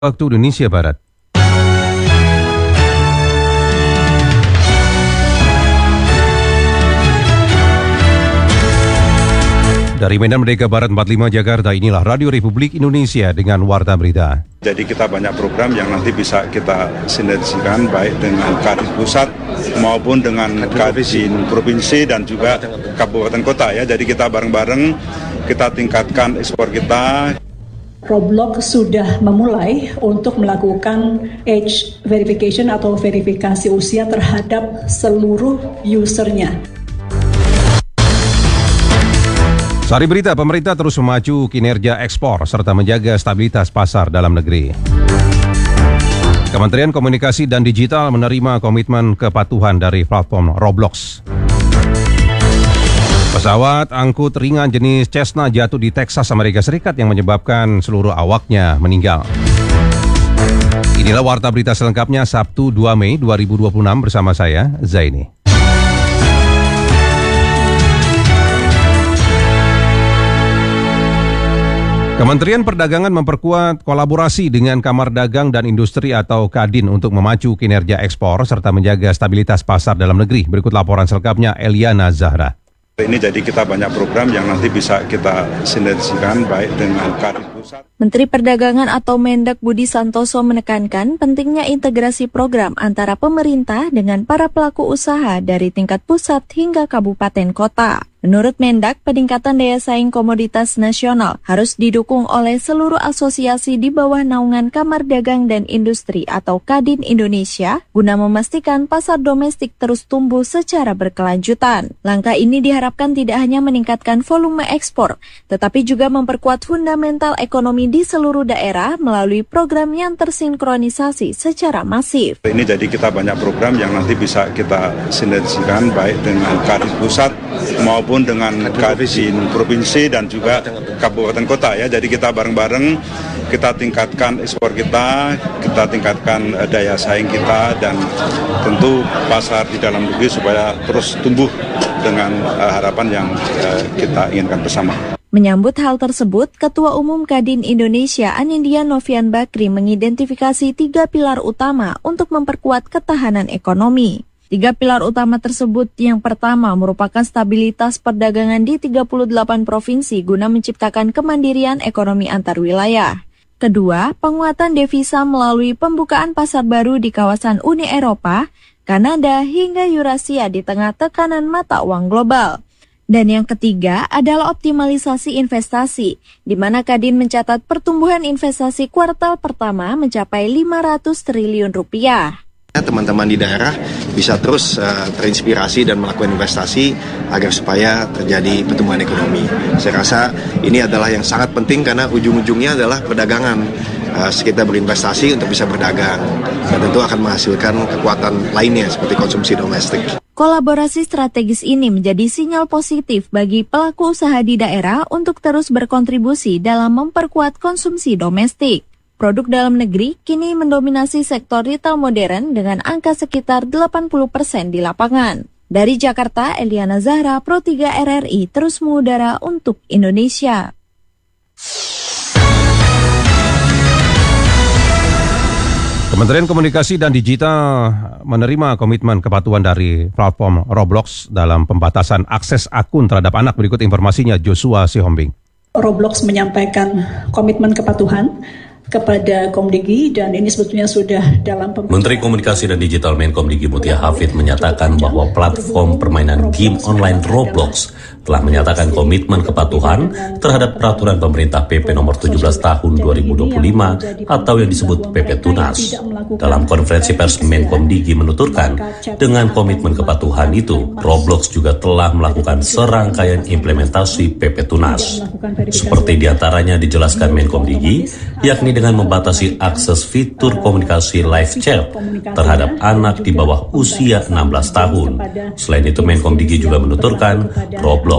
Waktu Indonesia Barat. Dari Medan Merdeka Barat 45 Jakarta, inilah Radio Republik Indonesia dengan Warta Berita. Jadi kita banyak program yang nanti bisa kita sinergikan baik dengan Kadin Pusat maupun dengan Kadin Provinsi dan juga Kabupaten Kota ya. Jadi kita bareng-bareng kita tingkatkan ekspor kita. Roblox sudah memulai untuk melakukan age verification atau verifikasi usia terhadap seluruh usernya. Sari berita, pemerintah terus memacu kinerja ekspor serta menjaga stabilitas pasar dalam negeri. Kementerian Komunikasi dan Digital menerima komitmen kepatuhan dari platform Roblox. Pesawat angkut ringan jenis Cessna jatuh di Texas, Amerika Serikat yang menyebabkan seluruh awaknya meninggal. Inilah Warta Berita selengkapnya Sabtu 2 Mei 2026 bersama saya, Zaini. Kementerian Perdagangan memperkuat kolaborasi dengan Kamar Dagang dan Industri atau Kadin untuk memacu kinerja ekspor serta menjaga stabilitas pasar dalam negeri. Berikut laporan selengkapnya Eliana Zahra. Ini jadi kita banyak program yang nanti bisa kita sinergikan baik dengan Kadin Pusat. Menteri Perdagangan atau Mendak Budi Santoso menekankan pentingnya integrasi program antara pemerintah dengan para pelaku usaha dari tingkat pusat hingga kabupaten kota. Menurut Mendak, peningkatan daya saing komoditas nasional harus didukung oleh seluruh asosiasi di bawah naungan Kamar Dagang dan Industri atau Kadin Indonesia guna memastikan pasar domestik terus tumbuh secara berkelanjutan. Langkah ini diharapkan tidak hanya meningkatkan volume ekspor, tetapi juga memperkuat fundamental ekonomi di seluruh daerah melalui program yang tersinkronisasi secara masif. Ini jadi kita banyak program yang nanti bisa kita sinergikan baik dengan Kadin Pusat maupun dengan Kadin Provinsi dan juga Kabupaten Kota ya. Jadi kita bareng-bareng kita tingkatkan ekspor kita tingkatkan daya saing kita dan tentu pasar di dalam negeri supaya terus tumbuh dengan harapan yang kita inginkan bersama. Menyambut hal tersebut, Ketua Umum Kadin Indonesia Anindya Novian Bakri mengidentifikasi 3 pilar utama untuk memperkuat ketahanan ekonomi. 3 pilar utama tersebut yang pertama merupakan stabilitas perdagangan di 38 provinsi guna menciptakan kemandirian ekonomi antar wilayah. Kedua, penguatan devisa melalui pembukaan pasar baru di kawasan Uni Eropa, Kanada hingga Eurasia di tengah tekanan mata uang global. Dan yang ketiga adalah optimalisasi investasi, di mana Kadin mencatat pertumbuhan investasi kuartal pertama mencapai 500 triliun rupiah. Teman-teman di daerah bisa terus terinspirasi dan melakukan investasi agar supaya terjadi pertumbuhan ekonomi. Saya rasa ini adalah yang sangat penting karena ujung-ujungnya adalah perdagangan. Kita berinvestasi untuk bisa berdagang dan tentu akan menghasilkan kekuatan lainnya seperti konsumsi domestik. Kolaborasi strategis ini menjadi sinyal positif bagi pelaku usaha di daerah untuk terus berkontribusi dalam memperkuat konsumsi domestik. Produk dalam negeri kini mendominasi sektor retail modern dengan angka sekitar 80% di lapangan. Dari Jakarta, Eliana Zahra, Pro 3 RRI, terus mengudara untuk Indonesia. Kementerian Komunikasi dan Digital menerima komitmen kepatuhan dari platform Roblox dalam pembatasan akses akun terhadap anak. Berikut informasinya Joshua Sihombing. Roblox menyampaikan komitmen kepatuhan kepada Komdigi dan ini sebetulnya sudah dalam Menteri Komunikasi dan Digital Menkom Digi Mutia Hafid menyatakan bahwa platform permainan game online Roblox telah menyatakan komitmen kepatuhan terhadap peraturan pemerintah PP nomor 17 tahun 2025 atau yang disebut PP Tunas. Dalam konferensi pers Menkom Digi menuturkan, dengan komitmen kepatuhan itu, Roblox juga telah melakukan serangkaian implementasi PP Tunas. Seperti diantaranya dijelaskan Menkom Digi, yakni dengan membatasi akses fitur komunikasi live chat terhadap anak di bawah usia 16 tahun. Selain itu, Menkom Digi juga menuturkan Roblox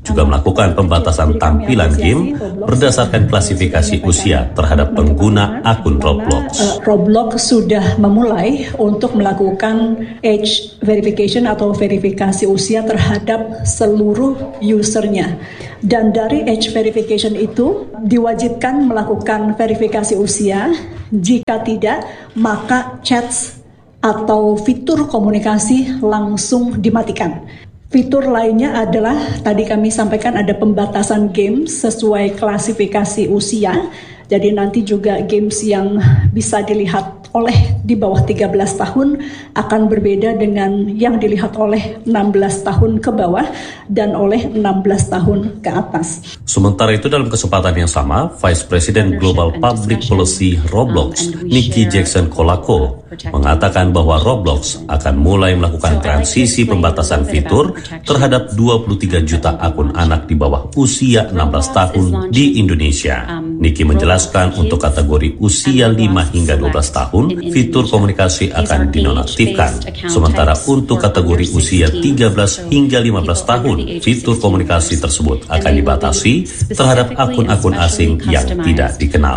juga melakukan pembatasan tampilan game berdasarkan klasifikasi usia terhadap pengguna akun Roblox. Roblox sudah memulai untuk melakukan age verification atau verifikasi usia terhadap seluruh usernya. Dan dari age verification itu diwajibkan melakukan verifikasi usia. Jika tidak, maka chats atau fitur komunikasi langsung dimatikan. Fitur lainnya adalah tadi kami sampaikan ada pembatasan games sesuai klasifikasi usia. Jadi nanti juga games yang bisa dilihat oleh di bawah 13 tahun akan berbeda dengan yang dilihat oleh 16 tahun ke bawah dan oleh 16 tahun ke atas. Sementara itu dalam kesempatan yang sama, Vice President Global Public Policy Roblox, Nikki Jackson Kolako, mengatakan bahwa Roblox akan mulai melakukan transisi pembatasan fitur terhadap 23 juta akun anak di bawah usia 16 tahun di Indonesia. Nikki menjelaskan untuk kategori usia 5 hingga 12 tahun, fitur komunikasi akan dinonaktifkan. Sementara untuk kategori usia 13 hingga 15 tahun, fitur komunikasi tersebut akan dibatasi terhadap akun-akun asing yang tidak dikenal.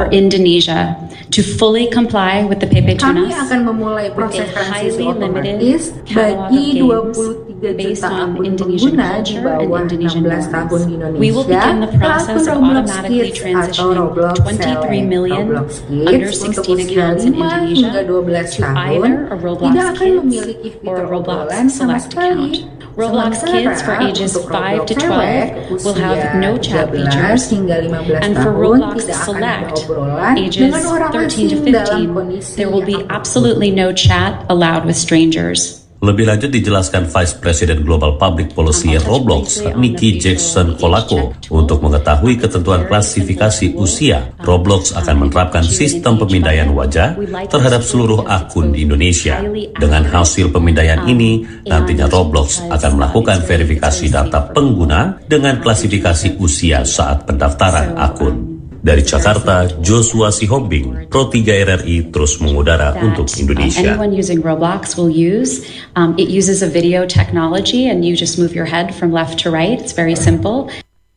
Kami akan memulai proses transisi otomatis bagi 23 juta akun pengguna di bawah 16 tahun di Indonesia ke akun Roblox Kids atau Roblox Select. Roblox Kids untuk usia 5 hingga 12 tahun tidak akan memiliki fitur obrolan sama sekali. Roblox Kids for ages 5 to 12 will have no chat features, and for Roblox Select, ages 13 to 15, there will be absolutely no chat allowed with strangers. Lebih lanjut dijelaskan Vice President Global Public Policy Roblox, Nikki Jackson Kolako, untuk mengetahui ketentuan klasifikasi usia, Roblox akan menerapkan sistem pemindaian wajah terhadap seluruh akun di Indonesia. Dengan hasil pemindaian ini, nantinya Roblox akan melakukan verifikasi data pengguna dengan klasifikasi usia saat pendaftaran akun. Dari Jakarta, Joshua Sihombing, Pro 3 RRI terus mengudara untuk Indonesia. Anyone using Roblox will use. It uses a video technology and you just move your head from left to right. It's very simple.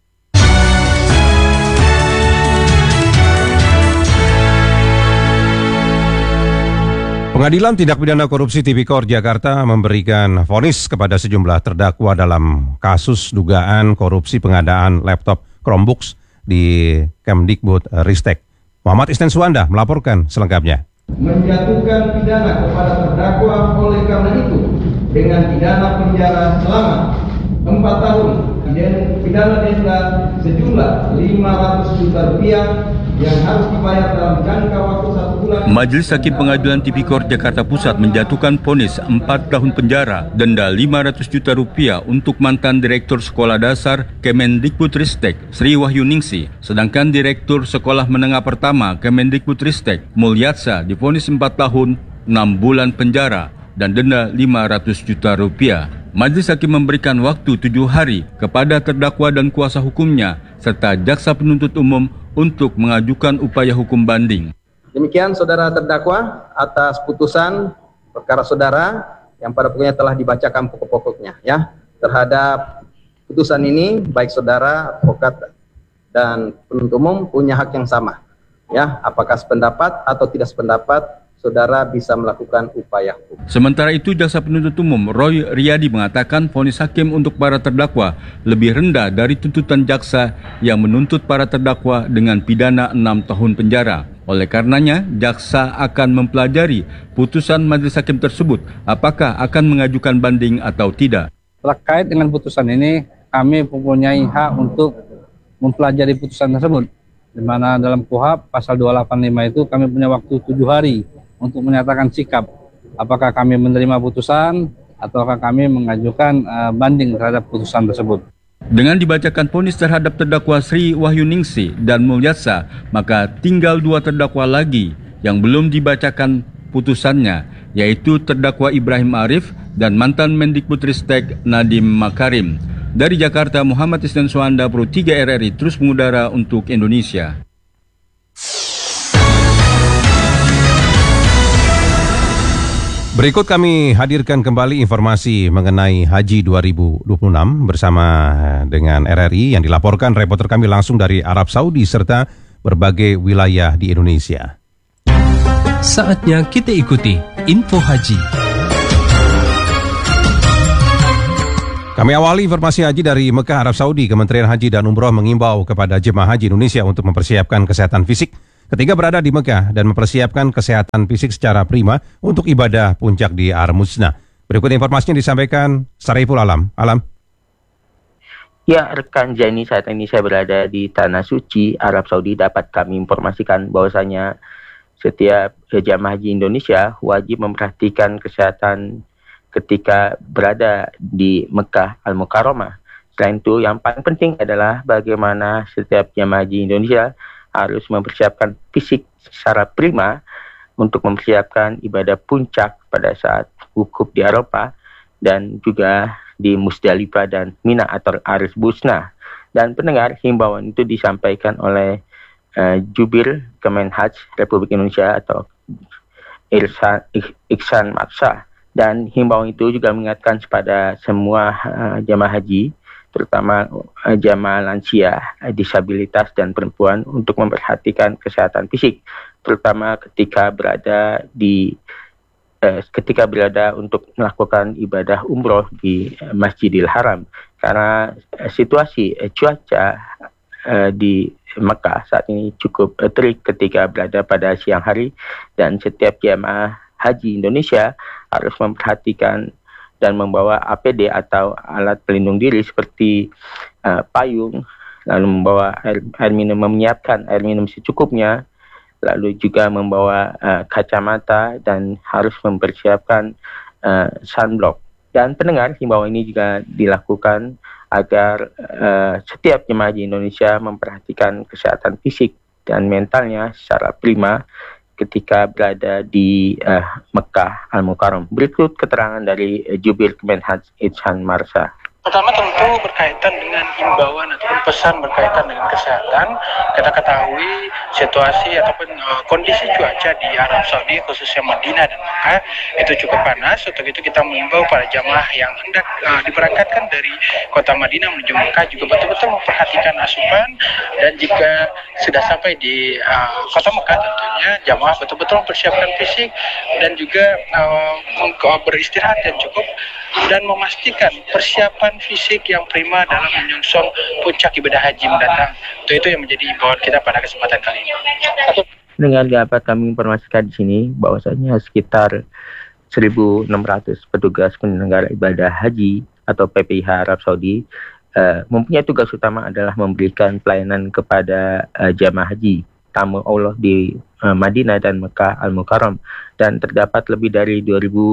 Pengadilan Tindak Pidana Korupsi Tipikor Jakarta memberikan vonis kepada sejumlah terdakwa dalam kasus dugaan korupsi pengadaan laptop Chromebooks di Kemdikbud Ristek. Muhammad Isnen Suwanda melaporkan selengkapnya. Menjatuhkan pidana kepada terdakwa oleh karena itu dengan pidana penjara selama 4 tahun dan pidana denda sejumlah 500 juta rupiah yang harus dibayar dalam jangka waktu 1 bulan. Majelis Hakim Pengadilan Tipikor Jakarta Pusat menjatuhkan vonis 4 tahun penjara, denda 500 juta rupiah untuk mantan Direktur Sekolah Dasar Kemendikbudristek Sri Wahyuningsi, sedangkan Direktur Sekolah Menengah Pertama Kemendikbudristek Mulyatsa divonis 4 tahun, 6 bulan penjara dan denda 500 juta rupiah. Majelis Hakim memberikan waktu 7 hari kepada terdakwa dan kuasa hukumnya serta jaksa penuntut umum untuk mengajukan upaya hukum banding. Demikian saudara terdakwa atas putusan perkara saudara yang pada pokoknya telah dibacakan pokok-pokoknya ya. Terhadap putusan ini baik saudara, advokat dan penuntut umum punya hak yang sama. Ya, apakah sependapat atau tidak sependapat, saudara bisa melakukan upaya hukum. Sementara itu, jaksa penuntut umum Roy Riyadi mengatakan vonis hakim untuk para terdakwa lebih rendah dari tuntutan jaksa yang menuntut para terdakwa dengan pidana 6 tahun penjara. Oleh karenanya, jaksa akan mempelajari putusan majelis hakim tersebut apakah akan mengajukan banding atau tidak. Terkait dengan putusan ini, kami mempunyai hak untuk mempelajari putusan tersebut, di mana dalam KUHP pasal 285 itu kami punya waktu 7 hari untuk menyatakan sikap apakah kami menerima putusan ataukah kami mengajukan banding terhadap putusan tersebut. Dengan dibacakan vonis terhadap terdakwa Sri Wahyuningsi dan Mulyatsa, maka tinggal 2 terdakwa lagi yang belum dibacakan putusannya, yaitu terdakwa Ibrahim Arif dan mantan Mendikbudristek Nadiem Makarim. Dari Jakarta, Muhammad Isnen Suwanda, Pro 3 RRI terus mengudara untuk Indonesia. Berikut kami hadirkan kembali informasi mengenai Haji 2026 bersama dengan RRI yang dilaporkan reporter kami langsung dari Arab Saudi serta berbagai wilayah di Indonesia. Saatnya kita ikuti Info Haji. Kami awali informasi haji dari Mekah, Arab Saudi. Kementerian Haji dan Umroh mengimbau kepada jemaah haji Indonesia untuk mempersiapkan kesehatan fisik ketika berada di Mekah dan mempersiapkan kesehatan fisik secara prima untuk ibadah puncak di Ar-Musna. Berikut informasinya disampaikan Sariful Alam. Alam. Ya, rekan Zaini, saat ini saya berada di Tanah Suci, Arab Saudi. Dapat kami informasikan bahwasanya setiap jemaah haji Indonesia wajib memperhatikan kesehatan ketika berada di Mekah Al-Mukarramah. Selain itu, yang paling penting adalah bagaimana setiap jemaah haji Indonesia harus mempersiapkan fisik secara prima untuk mempersiapkan ibadah puncak pada saat wukuf di Arafah dan juga di Musdalifah dan Mina atau Ar-Musna. Dan pendengar, himbauan itu disampaikan oleh Jubir Kemenhaj Republik Indonesia atau Ihsan Maksa. Dan himbauan itu juga mengingatkan kepada semua jamaah haji, terutama jamaah lansia, disabilitas dan perempuan untuk memperhatikan kesehatan fisik, terutama ketika berada untuk melakukan ibadah umroh di Masjidil Haram, karena situasi cuaca di Mekah saat ini cukup terik ketika berada pada siang hari, dan setiap jamaah haji Indonesia harus memperhatikan dan membawa APD atau alat pelindung diri seperti payung, lalu membawa air minum, menyiapkan air minum secukupnya, lalu juga membawa kacamata dan harus mempersiapkan sunblock. Dan pendengar, himbauan ini juga dilakukan agar setiap jemaah haji Indonesia memperhatikan kesehatan fisik dan mentalnya secara prima ketika berada di Mekah Al-Mukarram. Berikut keterangan dari Jubir Kemenhaj Ihsan Marsa. Pertama tentu berkaitan dengan himbauan ataupun pesan berkaitan dengan kesehatan. Kita ketahui situasi ataupun kondisi cuaca di Arab Saudi, khususnya Madinah dan Mekah, itu cukup panas. Untuk itu kita mengimbau para jamaah yang hendak diberangkatkan dari kota Madinah menuju Mekah juga betul-betul memperhatikan asupan, dan jika sudah sampai di kota Mekah tentunya jamaah betul-betul mempersiapkan fisik dan juga beristirahat yang cukup dan memastikan persiapan fisik yang prima dalam menyongsong puncak ibadah haji mendatang. Itu yang menjadi imbauan kita pada kesempatan kali ini. Dengan dapat kami informasikan di sini bahwasanya sekitar 1.600 petugas penyelenggara ibadah haji atau PPIH Arab Saudi mempunyai tugas utama adalah memberikan pelayanan kepada jamaah haji tamu Allah di Madinah dan Mekah Al-Mukarram, dan terdapat lebih dari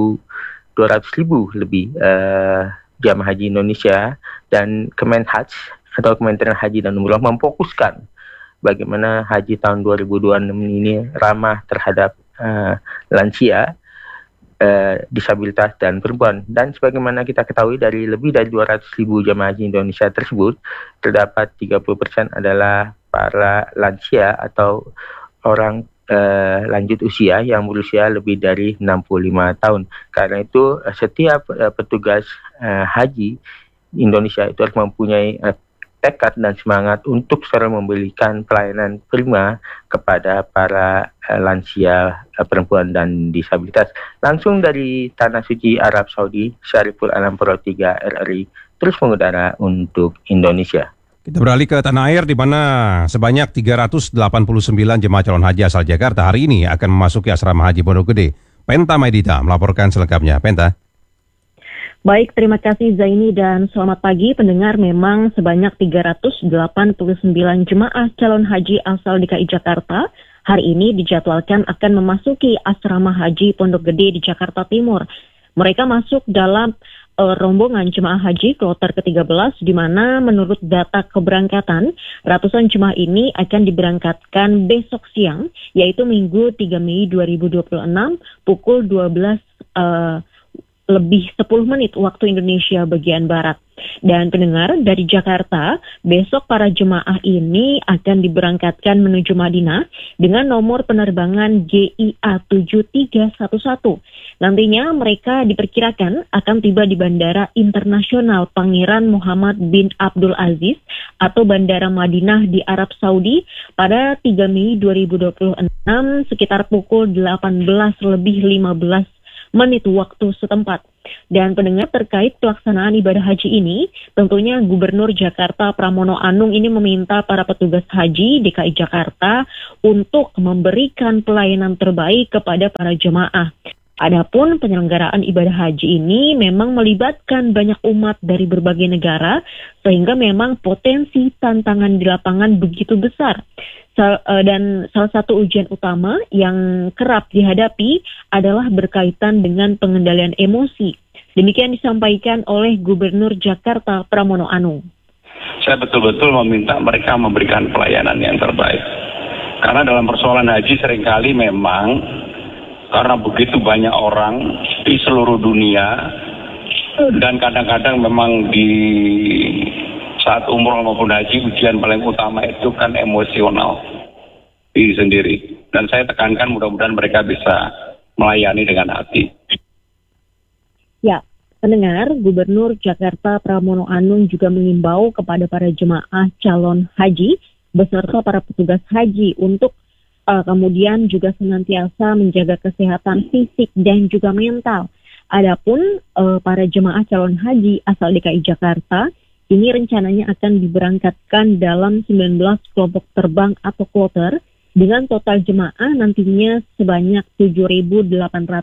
200.000 lebih jamaah haji Indonesia, dan Kemenhaj atau Kementerian Haji dan Umroh memfokuskan bagaimana haji tahun 2026 ini ramah terhadap lansia, disabilitas dan perempuan. Dan sebagaimana kita ketahui dari lebih dari 200.000 jamaah haji Indonesia tersebut, terdapat 30% adalah para lansia atau orang lanjut usia yang berusia lebih dari 65 tahun. Karena itu setiap petugas haji Indonesia itu harus mempunyai tekad dan semangat untuk selalu memberikan pelayanan prima kepada para lansia, perempuan dan disabilitas. Langsung dari Tanah Suci Arab Saudi, Sariful Alam Pro 3 RRI terus mengudara untuk Indonesia. Kita beralih ke tanah air di mana sebanyak 389 jemaah calon haji asal Jakarta hari ini akan memasuki asrama haji Pondok Gede. Penta Maedita melaporkan selengkapnya. Penta. Baik, terima kasih Zaini dan selamat pagi pendengar. Memang sebanyak 389 jemaah calon haji asal DKI Jakarta hari ini dijadwalkan akan memasuki asrama haji Pondok Gede di Jakarta Timur. Mereka masuk dalam rombongan jemaah haji kloter ke-13, di mana menurut data keberangkatan, ratusan jemaah ini akan diberangkatkan besok siang, yaitu Minggu 3 Mei 2026 pukul 12 lebih 10 menit waktu Indonesia bagian Barat. Dan pendengar, dari Jakarta, besok para jemaah ini akan diberangkatkan menuju Madinah dengan nomor penerbangan GIA 7311. Nantinya mereka diperkirakan akan tiba di Bandara Internasional Pangeran Muhammad bin Abdul Aziz atau Bandara Madinah di Arab Saudi pada 3 Mei 2026 sekitar pukul 18:15 menit waktu setempat. Dan pendengar, terkait pelaksanaan ibadah haji ini, tentunya Gubernur Jakarta Pramono Anung ini meminta para petugas haji DKI Jakarta untuk memberikan pelayanan terbaik kepada para jemaah. Adapun penyelenggaraan ibadah haji ini memang melibatkan banyak umat dari berbagai negara, sehingga memang potensi tantangan di lapangan begitu besar. Dan salah satu ujian utama yang kerap dihadapi adalah berkaitan dengan pengendalian emosi. Demikian disampaikan oleh Gubernur Jakarta Pramono Anung. Saya betul-betul meminta mereka memberikan pelayanan yang terbaik. Karena dalam persoalan haji seringkali memang karena begitu banyak orang di seluruh dunia, dan kadang-kadang memang di saat umroh maupun haji, ujian paling utama itu kan emosional diri sendiri. Dan saya tekankan mudah-mudahan mereka bisa melayani dengan hati. Ya, pendengar, Gubernur Jakarta Pramono Anung juga mengimbau kepada para jemaah calon haji beserta para petugas haji untuk kemudian juga senantiasa menjaga kesehatan fisik dan juga mental. Adapun para jemaah calon haji asal DKI Jakarta ini rencananya akan diberangkatkan dalam 19 kelompok terbang atau kloter dengan total jemaah nantinya sebanyak 7.819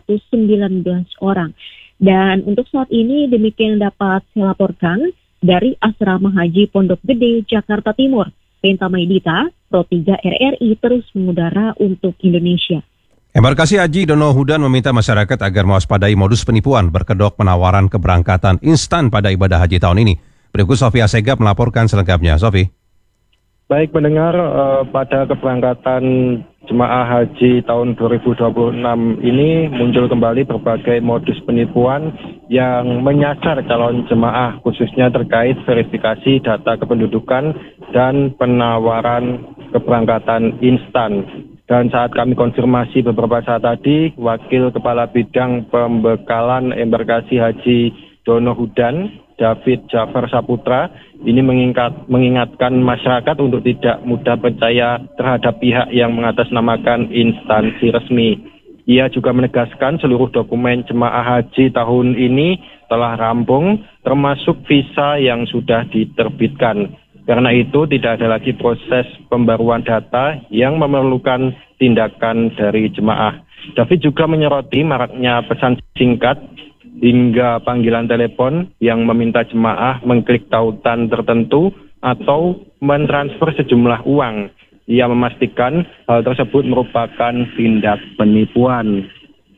orang. Dan untuk saat ini demikian dapat saya laporkan dari Asrama Haji Pondok Gede, Jakarta Timur. Penta Maidita, Pro 3 RRI terus mengudara untuk Indonesia. Embarkasi Haji Dono Hudan meminta masyarakat agar mewaspadai modus penipuan berkedok penawaran keberangkatan instan pada ibadah haji tahun ini. Berikut Sofi Asegaf melaporkan selengkapnya. Sofi. Baik pendengar, pada keberangkatan jemaah haji tahun 2026 ini muncul kembali berbagai modus penipuan yang menyasar calon jemaah, khususnya terkait verifikasi data kependudukan dan penawaran keberangkatan instan. Dan saat kami konfirmasi beberapa saat tadi, Wakil Kepala Bidang Pembekalan Embarkasi Haji Dono Hudan, David Jafar Saputra, ini mengingatkan masyarakat untuk tidak mudah percaya terhadap pihak yang mengatasnamakan instansi resmi. Ia juga menegaskan seluruh dokumen jemaah haji tahun ini telah rampung, termasuk visa yang sudah diterbitkan. Karena itu tidak ada lagi proses pembaruan data yang memerlukan tindakan dari jemaah. David juga menyoroti maraknya pesan singkat hingga panggilan telepon yang meminta jemaah mengklik tautan tertentu atau mentransfer sejumlah uang. Ia memastikan hal tersebut merupakan tindak penipuan.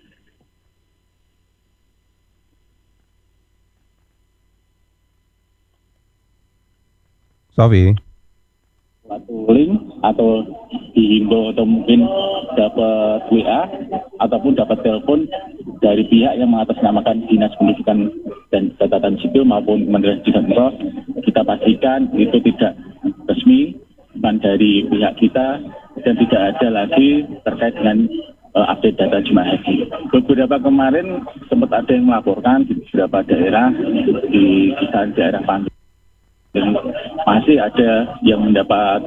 Sofi. Suatu link atau dihimbau atau mungkin dapat WA ataupun dapat telepon dari pihak yang mengatasnamakan Dinas Pendidikan dan Catatan Sipil maupun Kementerian Pendidikan, kita pastikan itu tidak resmi, bukan dari pihak kita, dan tidak ada lagi terkait dengan update data jemaah haji. Beberapa kemarin sempat ada yang melaporkan di beberapa daerah, di kisaran daerah Pantai, dan masih ada yang mendapat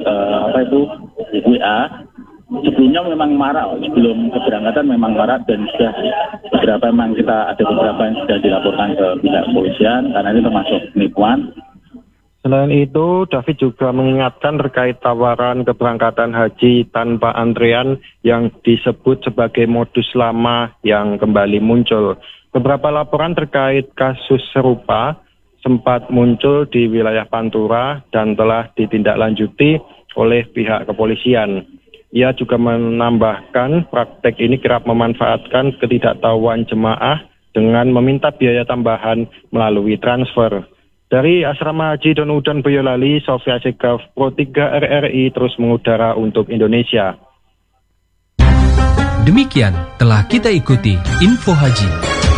WA. Sebelumnya memang marak, sebelum keberangkatan memang marak, dan sudah beberapa memang kita ada beberapa yang sudah dilaporkan ke pihak kepolisian karena ini termasuk penipuan. Selain itu, David juga mengingatkan terkait tawaran keberangkatan haji tanpa antrean yang disebut sebagai modus lama yang kembali muncul. Beberapa laporan terkait kasus serupa sempat muncul di wilayah Pantura dan telah ditindaklanjuti oleh pihak kepolisian. Ia juga menambahkan praktek ini kerap memanfaatkan ketidaktahuan jemaah dengan meminta biaya tambahan melalui transfer. Dari Asrama Haji Dono Hudan Boyolali, Sofi Asegaf, Pro 3 RRI terus mengudara untuk Indonesia. Demikian telah kita ikuti Info Haji.